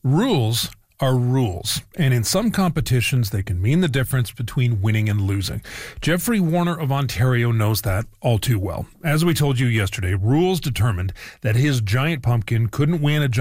Rules are rules, and in some competitions they can mean the difference between winning and losing. Jeffrey Warner of Ontario knows that all too well. As we told you yesterday, rules determined that his giant pumpkin couldn't win a